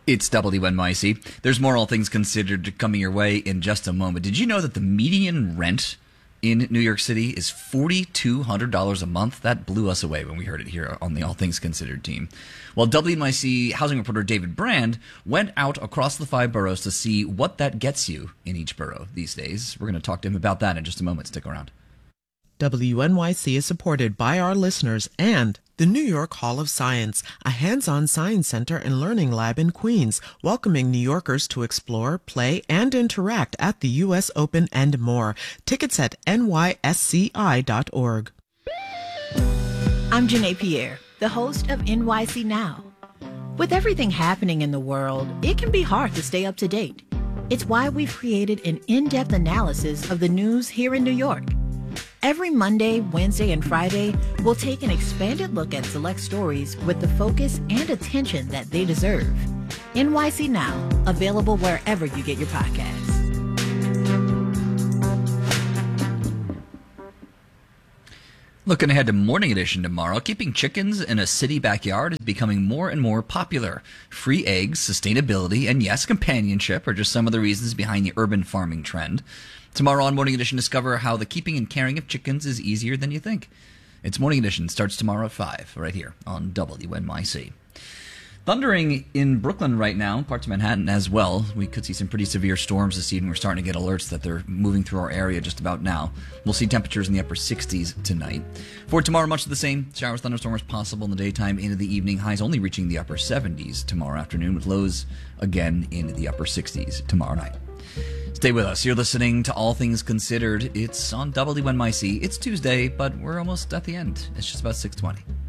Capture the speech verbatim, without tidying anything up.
It's W N Y C. There's more All Things Considered coming your way in just a moment. Did you know that the median rent in New York City is four thousand two hundred dollars a month? That blew us away when we heard it here on the All Things Considered team. Well, W N Y C housing reporter David Brand went out across the five boroughs to see what that gets you in each borough these days. We're going to talk to him about that in just a moment. Stick around. W N Y C is supported by our listeners and the New York Hall of Science, a hands-on science center and learning lab in Queens, welcoming New Yorkers to explore, play, and interact at the U S Open and more. Tickets at N Y S C I dot org. I'm Janae Pierre, the host of N Y C Now. With everything happening in the world, it can be hard to stay up to date. It's why we've created an in-depth analysis of the news here in New York. Every Monday, Wednesday, and Friday, we'll take an expanded look at select stories with the focus and attention that they deserve. N Y C Now, available wherever you get your podcasts. Looking ahead to Morning Edition tomorrow, keeping chickens in a city backyard is becoming more and more popular. Free eggs, sustainability, and yes, companionship are just some of the reasons behind the urban farming trend. Tomorrow on Morning Edition, discover how the keeping and caring of chickens is easier than you think. It's Morning Edition, starts tomorrow at five, right here on W N Y C. Thundering in Brooklyn right now, parts of Manhattan as well. We could see some pretty severe storms this evening. We're starting to get alerts that they're moving through our area just about now. We'll see temperatures in the upper sixties tonight. For tomorrow, much of the same. Showers, thunderstorms possible in the daytime into the evening. Highs only reaching the upper seventies tomorrow afternoon, with lows again in the upper sixties tomorrow night. Stay with us. You're listening to All Things Considered. It's on W N Y C. It's Tuesday, but we're almost at the end. It's just about six twenty.